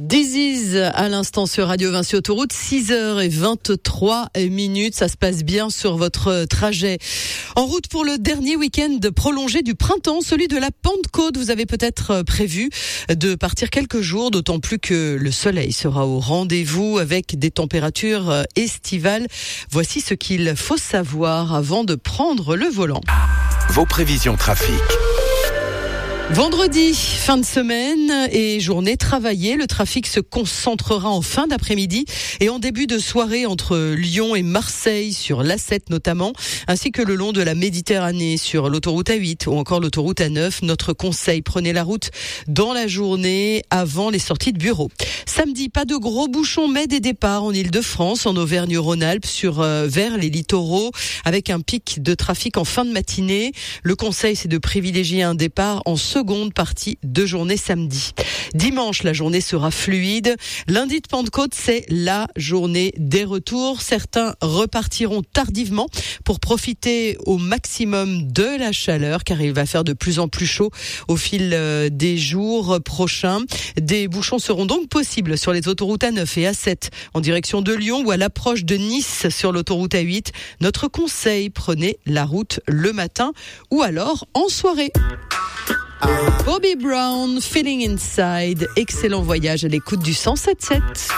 This is à l'instant sur Radio Vinci Autoroute, 6h23. Ça se passe bien sur votre trajet. En route pour le dernier week-end prolongé du printemps, celui de la Pentecôte. Vous avez peut-être prévu de partir quelques jours, d'autant plus que le soleil sera au rendez-vous avec des températures estivales. Voici ce qu'il faut savoir avant de prendre le volant. Vos prévisions trafic. Vendredi, fin de semaine et journée travaillée. Le trafic se concentrera en fin d'après-midi et en début de soirée entre Lyon et Marseille sur l'A7 notamment, ainsi que le long de la Méditerranée sur l'autoroute A8 ou encore l'autoroute A9. Notre conseil, prenez la route dans la journée avant les sorties de bureau. Samedi, pas de gros bouchons mais des départs en Île-de-France, en Auvergne-Rhône-Alpes vers les littoraux avec un pic de trafic en fin de matinée. Le conseil, c'est de privilégier un départ en seconde partie de journée samedi. Dimanche, la journée sera fluide. Lundi de Pentecôte, c'est la journée des retours. Certains repartiront tardivement pour profiter au maximum de la chaleur car il va faire de plus en plus chaud au fil des jours prochains. Des bouchons seront donc possibles sur les autoroutes A9 et A7 en direction de Lyon ou à l'approche de Nice sur l'autoroute A8. Notre conseil, prenez la route le matin ou alors en soirée. Bobby Brown, Feeling Inside. Excellent voyage à l'écoute du 107.7.